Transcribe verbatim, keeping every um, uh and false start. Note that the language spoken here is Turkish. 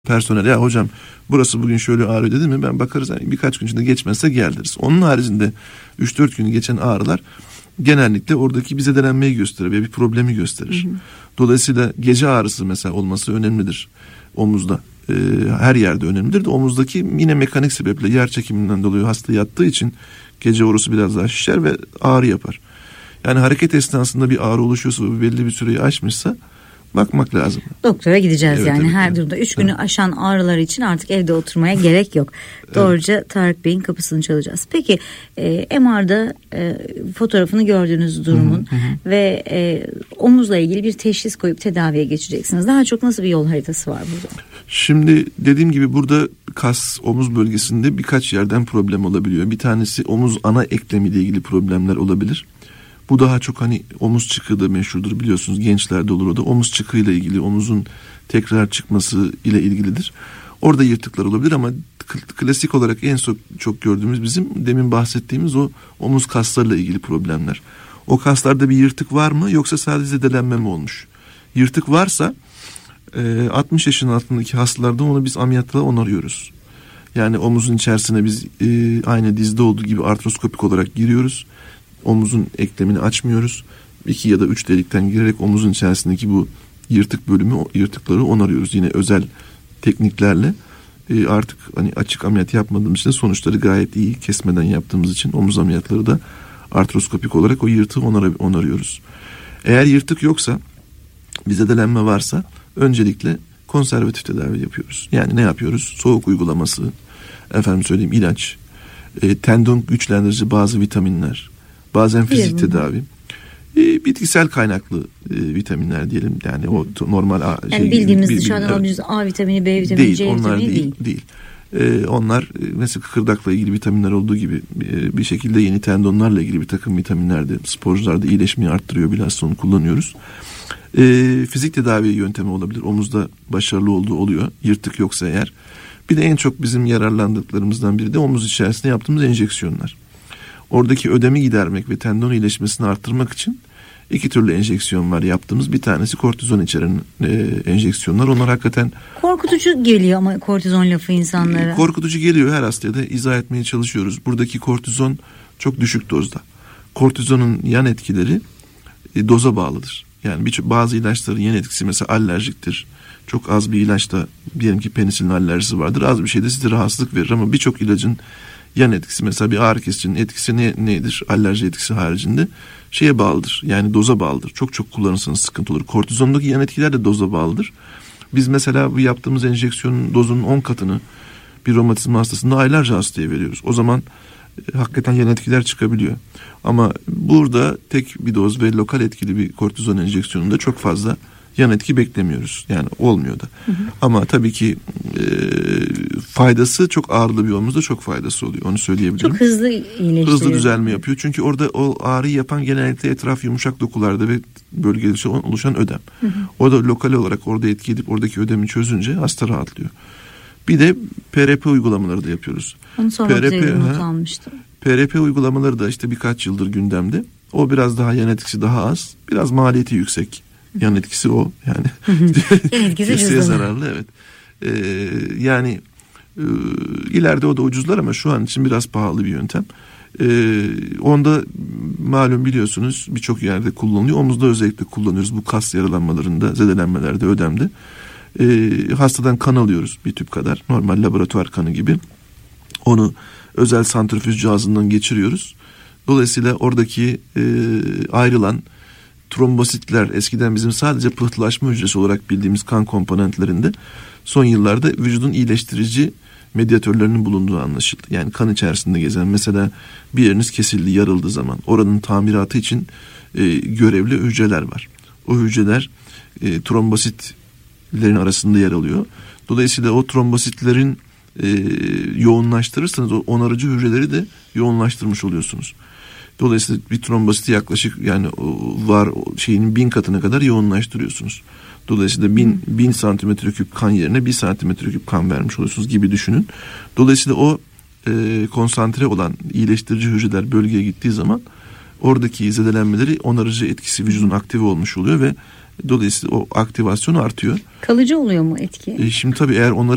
personel ya hocam burası bugün şöyle ağrıyor dedi mi ben bakarız yani birkaç gün içinde geçmezse gel deriz. Onun haricinde üç dört günü geçen ağrılar genellikle oradaki bir zedelenmeyi gösterir ve bir problemi gösterir. Hı hı. Dolayısıyla gece ağrısı mesela olması önemlidir omuzda. Ee, her yerde önemlidir de omuzdaki yine mekanik sebeple yer çekiminden dolayı hasta yattığı için gece orası biraz daha şişer ve ağrı yapar. Yani hareket esnasında bir ağrı oluşuyorsa ve belli bir süreyi aşmışsa bakmak lazım. Doktora gideceğiz evet, yani evet, her evet. durumda. Üç günü evet. aşan ağrılar için artık evde oturmaya gerek yok. Doğruca evet. Tarık Bey'in kapısını çalacağız. Peki e, M R'da e, fotoğrafını gördüğünüz durumun hı hı. ve e, omuzla ilgili bir teşhis koyup tedaviye geçeceksiniz. Daha çok nasıl bir yol haritası var burada? Şimdi dediğim gibi burada kas omuz bölgesinde birkaç yerden problem olabiliyor. Bir tanesi omuz ana eklemiyle ilgili problemler olabilir. Bu daha çok hani omuz çıkığı da meşhurdur biliyorsunuz gençlerde olur o da omuz çıkığıyla ilgili omuzun tekrar çıkması ile ilgilidir. Orada yırtıklar olabilir ama klasik olarak en çok, çok gördüğümüz bizim demin bahsettiğimiz o omuz kaslarıyla ilgili problemler. O kaslarda bir yırtık var mı yoksa sadece zedelenme mi olmuş? Yırtık varsa altmış yaşın altındaki hastalarda onu biz ameliyatla onarıyoruz. Yani omuzun içerisine biz aynı dizde olduğu gibi artroskopik olarak giriyoruz. Omuzun eklemini açmıyoruz. İki ya da üç delikten girerek omuzun içerisindeki bu yırtık bölümü, yırtıkları onarıyoruz. Yine özel tekniklerle e, artık hani açık ameliyat yapmadığımız için sonuçları gayet iyi kesmeden yaptığımız için omuz ameliyatları da artroskopik olarak o yırtığı onar, onarıyoruz. Eğer yırtık yoksa, bir zedelenme varsa öncelikle konservatif tedavi yapıyoruz. Yani ne yapıyoruz? Soğuk uygulaması, efendim söyleyeyim ilaç, e, tendon güçlendirici bazı vitaminler, bazen fizik tedavi, e, bitkisel kaynaklı e, vitaminler diyelim. Yani o normal A, yani şey, bildiğimiz bil, dışarıdan bil, aldığımız A vitamini, B vitamini, değil, C onlar vitamini değil. değil. E, onlar e, mesela kıkırdakla ilgili vitaminler olduğu gibi e, bir şekilde yeni tendonlarla ilgili bir takım vitaminler de sporcularda iyileşmeyi arttırıyor. Bilhassa onu kullanıyoruz. E, fizik tedavi yöntemi olabilir. Omuzda başarılı olduğu oluyor. Yırtık yoksa eğer. Bir de en çok bizim yararlandıklarımızdan biri de omuz içerisinde yaptığımız enjeksiyonlar. Oradaki ödemi gidermek ve tendon iyileşmesini arttırmak için iki türlü enjeksiyon var yaptığımız. Bir tanesi kortizon içeren e, enjeksiyonlar. Onlar hakikaten korkutucu geliyor ama kortizon lafı insanlara. Korkutucu geliyor, her hastaya da izah etmeye çalışıyoruz. Buradaki kortizon çok düşük dozda. Kortizonun yan etkileri e, doza bağlıdır. Yani bir, bazı ilaçların yan etkisi mesela alerjiktir. Çok az bir ilaçta diyelim ki penisilin alerjisi vardır. Az bir şeyde size rahatsızlık verir ama birçok ilacın yan etkisi mesela bir ağrı kesicinin etkisi ne, nedir? Alerji etkisi haricinde şeye bağlıdır. Yani doza bağlıdır. Çok çok kullanırsanız sıkıntı olur. Kortizondaki yan etkiler de doza bağlıdır. Biz mesela bu yaptığımız enjeksiyonun dozunun on katını bir romatizma hastasında aylarca hastaya veriyoruz. O zaman e, hakikaten yan etkiler çıkabiliyor. Ama burada tek bir doz ve lokal etkili bir kortizon enjeksiyonunda çok fazla yan etki beklemiyoruz. Yani olmuyor da. Hı hı. Ama tabii ki e, faydası çok ağırlı bir omuzda çok faydası oluyor. Onu söyleyebilirim. Çok hızlı iyileştiriyor. Hızlı düzelme yapıyor. Çünkü orada o ağrıyı yapan genellikle etraf yumuşak dokularda ve bölgede oluşan ödem. Hı hı. O da lokal olarak orada etki edip oradaki ödemi çözünce hasta rahatlıyor. Bir de P R P uygulamaları da yapıyoruz. Onu sonra P R P, not almıştım. P R P uygulamaları da işte birkaç yıldır gündemde. O biraz daha yan etkisi daha az. Biraz maliyeti yüksek. Yan etkisi o yani. Yan etkisi kesiye zararlı, evet. Ee, yani e, ileride o da ucuzlar ama şu an için biraz pahalı bir yöntem. Ee, onda malum biliyorsunuz birçok yerde kullanılıyor. Omuzda özellikle kullanıyoruz bu kas yaralanmalarında, zedelenmelerde, ödemde. Ee, hastadan kan alıyoruz bir tüp kadar. Normal laboratuvar kanı gibi. Onu özel santrifüj cihazından geçiriyoruz. Dolayısıyla oradaki e, ayrılan trombositler, eskiden bizim sadece pıhtılaşma hücresi olarak bildiğimiz kan komponentlerinde son yıllarda vücudun iyileştirici medyatörlerinin bulunduğu anlaşıldı. Yani kan içerisinde gezen, mesela bir yeriniz kesildi, yarıldığı zaman oranın tamiratı için e, görevli hücreler var. O hücreler e, trombositlerin arasında yer alıyor. Dolayısıyla o trombositlerin e, yoğunlaştırırsanız o onarıcı hücreleri de yoğunlaştırmış oluyorsunuz. Dolayısıyla bir trombositi yaklaşık yani var şeyinin bin katına kadar yoğunlaştırıyorsunuz. Dolayısıyla bin, bin santimetre küp kan yerine bir santimetre küp kan vermiş oluyorsunuz gibi düşünün. Dolayısıyla o e, konsantre olan iyileştirici hücreler bölgeye gittiği zaman oradaki zedelenmeleri onarıcı etkisi vücudun aktive olmuş oluyor ve dolayısıyla o aktivasyon artıyor. Kalıcı oluyor mu etki? E, şimdi tabii eğer onları